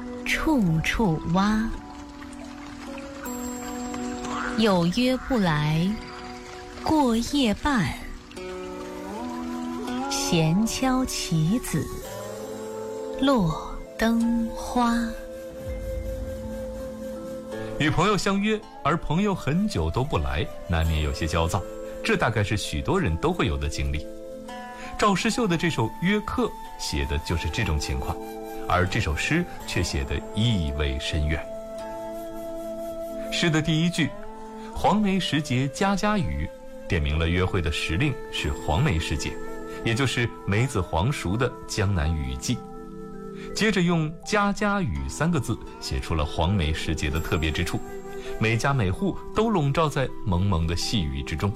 处处蛙。有约不来，过夜半。闲敲棋子，落灯花。 与朋友相约，而朋友很久都不来，难免有些焦躁，这大概是许多人都会有的经历。赵师秀的这首《约客》写的就是这种情况，而这首诗却写得意味深远。诗的第一句“黄梅时节家家雨”点明了约会的时令是黄梅时节，也就是梅子黄熟的江南雨季。接着用“家家雨”3个字写出了黄梅时节的特别之处，每家每户都笼罩在蒙蒙的细雨之中。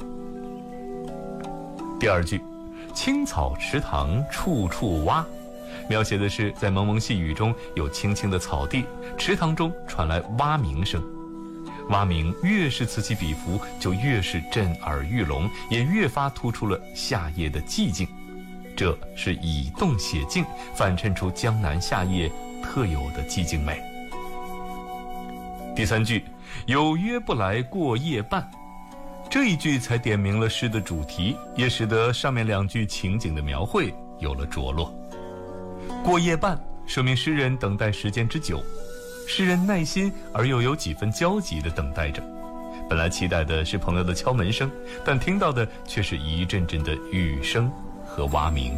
第二句“青草池塘处处蛙”，描写的是在蒙蒙细雨中有青青的草地，池塘中传来蛙鸣声。蛙鸣越是此起彼伏，就越是震耳欲聋，也越发突出了夏夜的寂静。这是以动写静，反衬出江南夏夜特有的寂静美。第三句“有约不来过夜半”，这一句才点明了诗的主题，也使得上面2句情景的描绘有了着落。过夜半说明诗人等待时间之久，诗人耐心而又有几分焦急地等待着。本来期待的是朋友的敲门声，但听到的却是一阵阵的雨声和蛙鸣。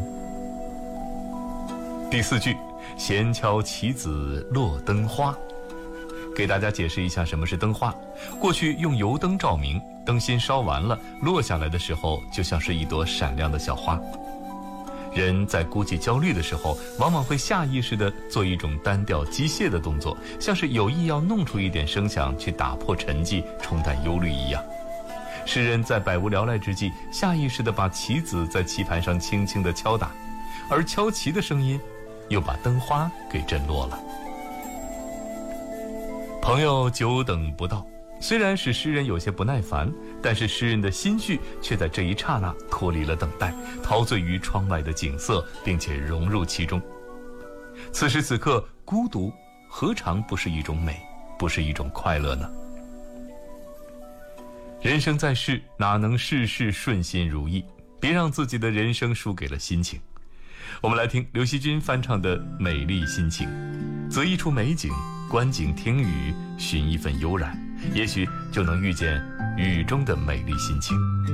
第4句“闲敲棋子落灯花”，给大家解释一下什么是灯花。过去用油灯照明，灯芯烧完了，落下来的时候就像是一朵闪亮的小花。人在孤寂焦虑的时候，往往会下意识地做一种单调机械的动作，像是有意要弄出一点声响去打破沉寂，冲淡忧虑一样。诗人在百无聊赖之际，下意识地把棋子在棋盘上轻轻地敲打，而敲棋的声音又把灯花给震落了。朋友久等不到，虽然使诗人有些不耐烦，但是诗人的心绪却在这一刹那脱离了等待，陶醉于窗外的景色，并且融入其中。此时此刻，孤独何尝不是一种美，不是一种快乐呢？人生在世，哪能事事顺心如意？别让自己的人生输给了心情。我们来听刘惜君翻唱的《美丽心情》，择一处美景，观景听雨，寻一份悠然，也许就能遇见雨中的美丽心情。